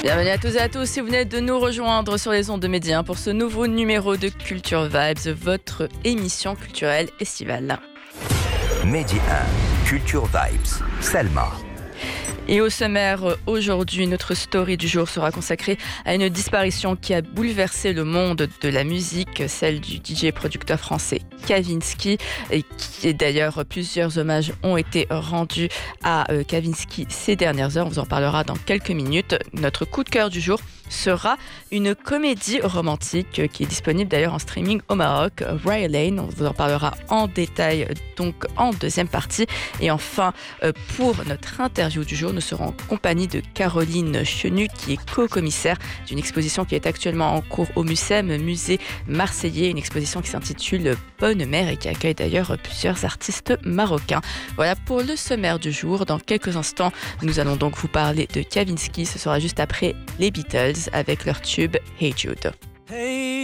Bienvenue à tous et à tous si vous venez de nous rejoindre sur les ondes de Média pour ce nouveau numéro de Culture Vibes, votre émission culturelle estivale. Média 1, Culture Vibes, Selma. Et au sommaire, aujourd'hui, notre story du jour sera consacrée à une disparition qui a bouleversé le monde de la musique, celle du DJ et producteur français Kavinsky, et d'ailleurs plusieurs hommages ont été rendus à Kavinsky ces dernières heures. On vous en parlera dans quelques minutes. Notre coup de cœur du jour sera une comédie romantique qui est disponible d'ailleurs en streaming au Maroc, Rye Lane. On vous en parlera en détail donc en deuxième partie. Et enfin, pour notre interview du jour, nous serons en compagnie de Caroline Chenu, qui est co-commissaire d'une exposition qui est actuellement en cours au MUSEM, musée marseillais, une exposition qui s'intitule Bonne Mère et qui accueille d'ailleurs plusieurs artistes marocains. Voilà pour le sommaire du jour. Dans quelques instants, nous allons donc vous parler de Kavinsky. Ce sera juste après les Beatles avec leur tube Hey Jude. Hey